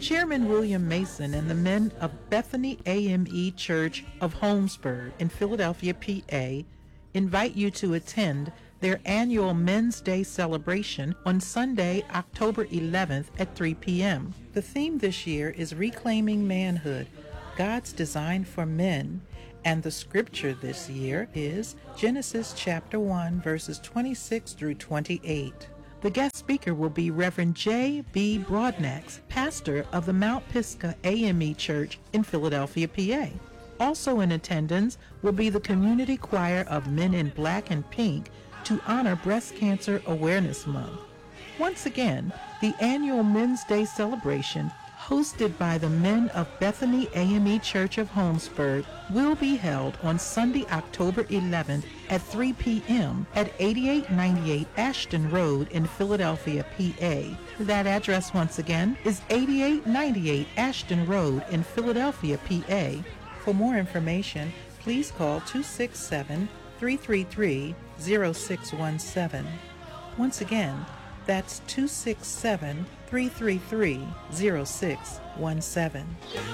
Chairman William Mason and the men of Bethany AME Church of Holmesburg in Philadelphia, PA, invite you to attend their annual Men's Day celebration on Sunday, October 11th at 3 p.m. The theme this year is Reclaiming Manhood, God's Design for Men, and the scripture this year is Genesis chapter 1, verses 26 through 28. The guest speaker will be Reverend J.B. Broadnax, pastor of the Mount Pisgah AME Church in Philadelphia, PA. Also in attendance will be the Community Choir of Men in Black and Pink to honor Breast Cancer Awareness Month. Once again, the annual Men's Day celebration, hosted by the men of Bethany AME Church of Holmesburg, will be held on Sunday, October 11th at 3 p.m. at 8898 Ashton Road in Philadelphia, PA. That address once again is 8898 Ashton Road in Philadelphia, PA. For more information, please call 267-333-0617. Once again, that's 267-333-0617.